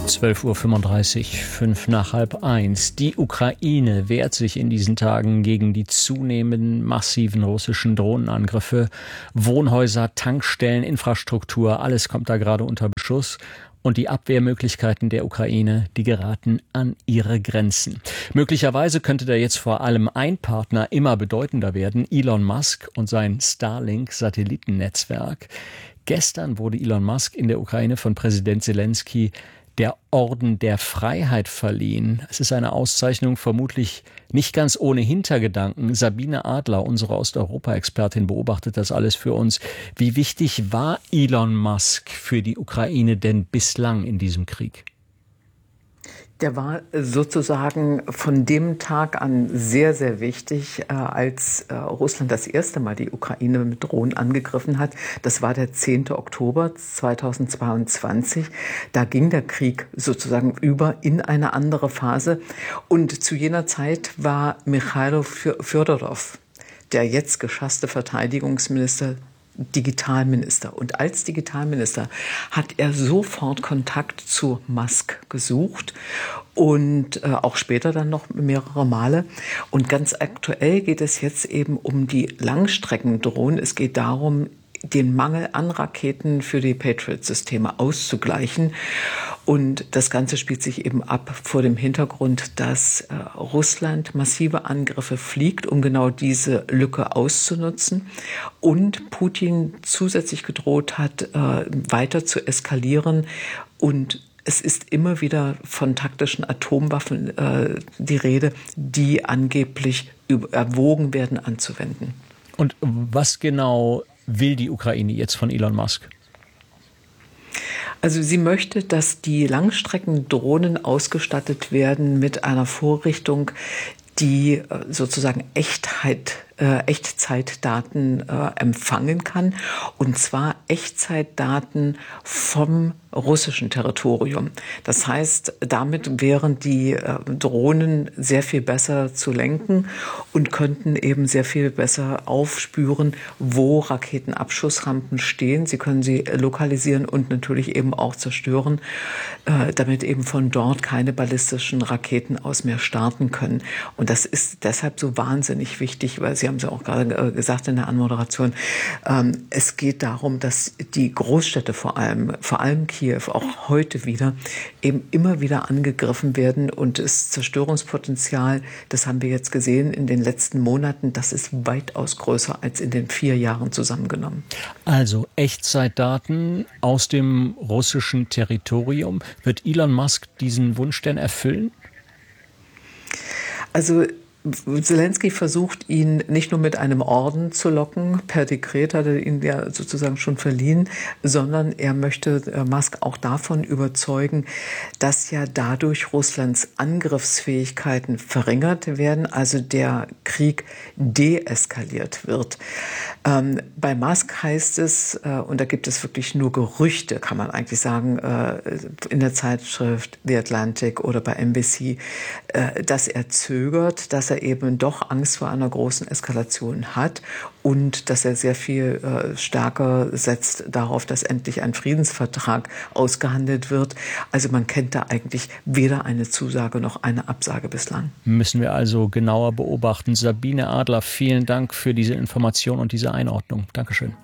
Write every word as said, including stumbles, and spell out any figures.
zwölf Uhr fünfunddreißig, fünf nach halb eins. Die Ukraine wehrt sich in diesen Tagen gegen die zunehmenden massiven russischen Drohnenangriffe. Wohnhäuser, Tankstellen, Infrastruktur, alles kommt da gerade unter Beschuss. Und die Abwehrmöglichkeiten der Ukraine, die geraten an ihre Grenzen. Möglicherweise könnte da jetzt vor allem ein Partner immer bedeutender werden, Elon Musk und sein Starlink-Satellitennetzwerk. Gestern wurde Elon Musk in der Ukraine von Präsident Zelensky der Orden der Freiheit verliehen. Es ist eine Auszeichnung vermutlich nicht ganz ohne Hintergedanken. Sabine Adler, unsere Osteuropa-Expertin, beobachtet das alles für uns. Wie wichtig war Elon Musk für die Ukraine denn bislang in diesem Krieg? Der war sozusagen von dem Tag an sehr, sehr wichtig, äh, als äh, Russland das erste Mal die Ukraine mit Drohnen angegriffen hat. Das war der zehnte Oktober zweitausendzweiundzwanzig. Da ging der Krieg sozusagen über in eine andere Phase. Und zu jener Zeit war Michailo Fjodorow, der jetzt geschasste Verteidigungsminister, Digitalminister. Und als Digitalminister hat er sofort Kontakt zu Musk gesucht und äh, auch später dann noch mehrere Male. Und ganz aktuell geht es jetzt eben um die Langstreckendrohnen. Es geht darum, den Mangel an Raketen für die Patriot-Systeme auszugleichen. Und das Ganze spielt sich eben ab vor dem Hintergrund, dass äh, Russland massive Angriffe fliegt, um genau diese Lücke auszunutzen. Und Putin zusätzlich gedroht hat, äh, weiter zu eskalieren. Und es ist immer wieder von taktischen Atomwaffen äh, die Rede, die angeblich erwogen werden anzuwenden. Und was genau will die Ukraine jetzt von Elon Musk? Also sie möchte, dass die Langstreckendrohnen ausgestattet werden mit einer Vorrichtung, die sozusagen Echtheit, äh, Echtzeitdaten äh, empfangen kann. Und zwar Echtzeitdaten vom russischen Territorium. Das heißt, damit wären die äh, Drohnen sehr viel besser zu lenken und könnten eben sehr viel besser aufspüren, wo Raketenabschussrampen stehen. Sie können sie lokalisieren und natürlich eben auch zerstören, äh, damit eben von dort keine ballistischen Raketen aus mehr starten können. Und das ist deshalb so wahnsinnig wichtig, weil Sie haben es ja auch gerade gesagt in der Anmoderation, ähm, es geht darum, dass die Großstädte vor allem, vor allem Kiew, auch heute wieder, eben immer wieder angegriffen werden. Und das Zerstörungspotenzial, das haben wir jetzt gesehen in den letzten Monaten, das ist weitaus größer als in den vier Jahren zusammengenommen. Also Echtzeitdaten aus dem russischen Territorium. Wird Elon Musk diesen Wunsch denn erfüllen? Also Zelensky versucht, ihn nicht nur mit einem Orden zu locken, per Dekret hat er ihn ja sozusagen schon verliehen, sondern er möchte Musk auch davon überzeugen, dass ja dadurch Russlands Angriffsfähigkeiten verringert werden, also der Krieg deeskaliert wird. Ähm, bei Musk heißt es, äh, und da gibt es wirklich nur Gerüchte, kann man eigentlich sagen, äh, in der Zeitschrift The Atlantic oder bei N B C, äh, dass er zögert, dass er eben doch Angst vor einer großen Eskalation hat und dass er sehr viel äh, stärker setzt darauf, dass endlich ein Friedensvertrag ausgehandelt wird. Also man kennt da eigentlich weder eine Zusage noch eine Absage bislang. Müssen wir also genauer beobachten. Sabine Adler, vielen Dank für diese Information und diese Einordnung. Dankeschön.